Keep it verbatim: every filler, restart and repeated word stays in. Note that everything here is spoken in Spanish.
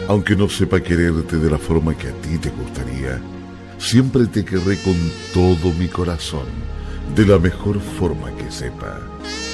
Aunque no sepa quererte de la forma que a ti te gustaría, siempre te querré con todo mi corazón, de la mejor forma que sepa.